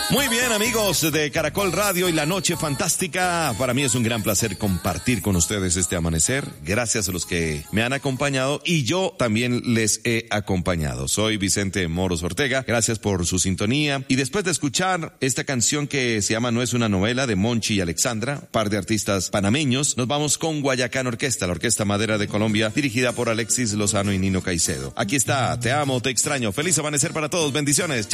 Muy bien, amigos de Caracol Radio y La Noche Fantástica. Para mí es un gran placer compartir con ustedes este amanecer. Gracias a los que me han acompañado y yo también les he acompañado. Soy Vicente Moros Ortega. Gracias por su sintonía. Y después de escuchar esta canción que se llama No es una novela, de Monchi y Alexandra, par de artistas panameños, nos vamos con Guayacán Orquesta, la Orquesta Madera de Colombia, dirigida por Alexis Lozano y Nino Caicedo. Aquí está, Te amo, te extraño. Feliz amanecer para todos. Bendiciones.